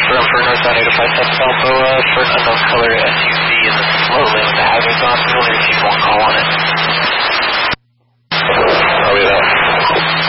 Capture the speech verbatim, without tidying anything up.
confirm for northbound eight oh five seven Alpha, uh, for an unknown color S U V in the slow lane with the hazards on. We only received one call on it.